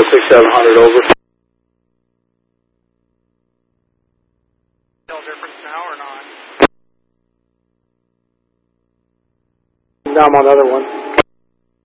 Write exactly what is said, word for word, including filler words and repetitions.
six seven hundred, over. No difference now or not? Now I'm on the other one.